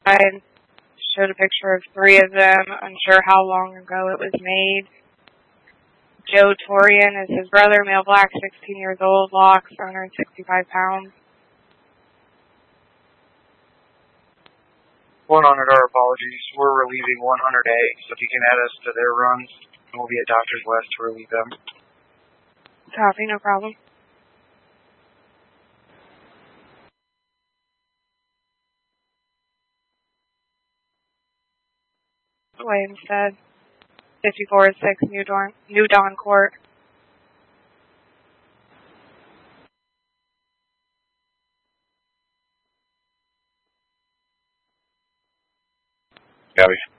I showed a picture of 3 of them, unsure how long ago it was made. Joe Torian is his brother, male black, 16 years old, locks, 165 pounds. 100, our apologies. We're relieving 100A, so if you can add us to their runs, we'll be at Doctors West to relieve them. Copy, no problem. Williams said 54-6 New Dawn Court. Copy.